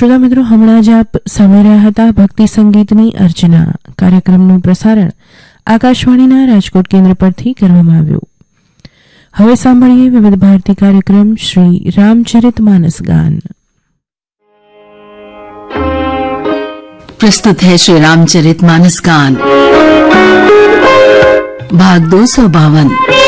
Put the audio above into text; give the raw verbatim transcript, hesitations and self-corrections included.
શ્રોતા મિત્રો, હમણાં જ આપ સાંભળી રહ્યા હતા ભક્તિ સંગીતની અર્ચના. કાર્યક્રમનું પ્રસારણ આકાશવાણીના રાજકોટ કેન્દ્ર પરથી કરવામાં આવ્યું. હવે સાંભળીએ વિવિધ ભારતી કાર્યક્રમ શ્રી રામચરિત માનસ ગાન. प्रस्तुत है श्री रामचरित मानस गान भाग दो सौ बावन.